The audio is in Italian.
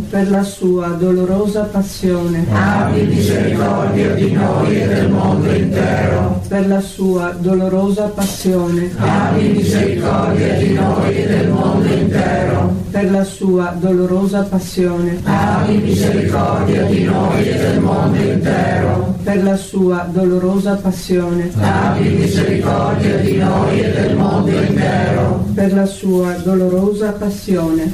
per la sua dolorosa passione, abbi misericordia di noi e del mondo intero, per la sua dolorosa passione, abbi misericordia di noi e del mondo intero, per la sua dolorosa passione, abbi misericordia di noi e del mondo intero, per la sua dolorosa passione, abbi misericordia di noi e del mondo intero, per la sua dolorosa passione,